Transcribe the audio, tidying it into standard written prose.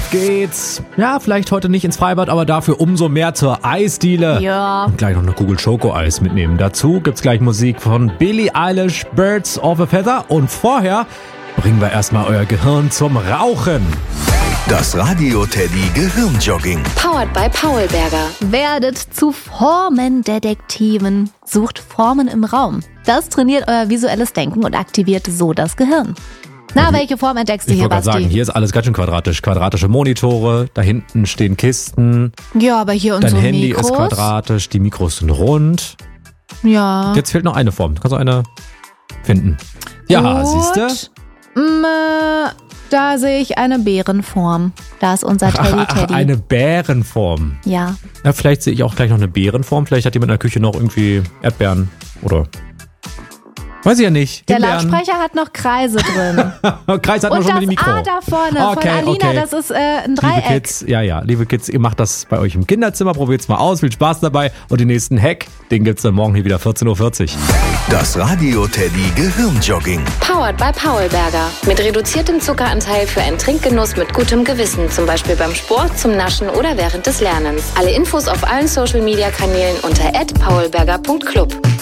auf geht's. Ja, vielleicht heute nicht ins Freibad, aber dafür umso mehr zur Eisdiele. Ja. Und gleich noch eine Kugel Schokoeis mitnehmen. Dazu gibt's gleich Musik von Billie Eilish, Birds of a Feather. Und vorher bringen wir erstmal euer Gehirn zum Rauchen. Das Radio Teddy Gehirnjogging. Powered by Paulberger. Werdet zu Formendetektiven. Sucht Formen im Raum. Das trainiert euer visuelles Denken und aktiviert so das Gehirn. Na, welche Form entdeckst du Ich hier, wollte gerade Basti? sagen, hier ist alles ganz schön quadratisch. Quadratische Monitore, da hinten stehen Kisten. Ja, aber hier Dein unsere Handy Mikros. ist quadratisch, die Mikros sind rund. Ja. Jetzt fehlt noch eine Form. Kannst du eine finden? Ja, siehst du? Da sehe ich eine Bärenform. Da ist unser Teddy. Eine Bärenform. Ja. Ja, vielleicht sehe ich auch gleich noch eine Bärenform. Vielleicht hat jemand in der Küche noch irgendwie Erdbeeren oder... Weiß ich ja nicht. Der Himbeeren. Lautsprecher hat noch Kreise drin. Kreis hat man Und schon das mit dem Mikro. A da vorne von Alina, das ist ein Liebe Dreieck. Kids, liebe Kids, ihr macht das bei euch im Kinderzimmer, probiert's mal aus, viel Spaß dabei und den nächsten Hack, den gibt's dann morgen hier wieder 14.40 Uhr. Das Radio Teddy Gehirnjogging. Powered by Paulberger. Mit reduziertem Zuckeranteil für einen Trinkgenuss mit gutem Gewissen. Zum Beispiel beim Sport, zum Naschen oder während des Lernens. Alle Infos auf allen Social-Media-Kanälen unter @paulberger.club.